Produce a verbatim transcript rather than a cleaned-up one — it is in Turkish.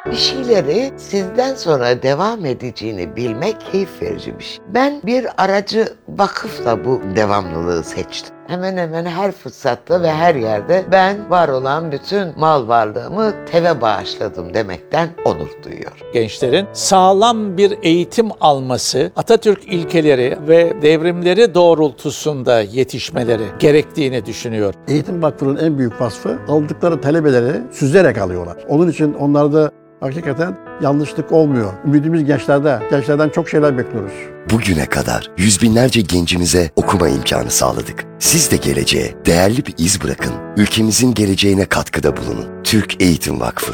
Bir şeyleri sizden sonra devam edeceğini bilmek keyif verici bir şey. Ben bir aracı vakıfla bu devamlılığı seçtim. Hemen hemen her fırsatta ve her yerde ben var olan bütün mal varlığımı TEV'e bağışladım demekten onur duyuyorum. Gençlerin sağlam bir eğitim alması, Atatürk ilkeleri ve devrimleri doğrultusunda yetişmeleri gerektiğini düşünüyor. Eğitim Vakfı'nın en büyük vasfı aldıkları talebeleri süzerek alıyorlar. Onun için onlarda hakikaten yanlışlık olmuyor. Ümidimiz gençlerde. Gençlerden çok şeyler bekliyoruz. Bugüne kadar yüz binlerce gencimize okuma imkanı sağladık. Siz de geleceğe değerli bir iz bırakın. Ülkemizin geleceğine katkıda bulunun. Türk Eğitim Vakfı.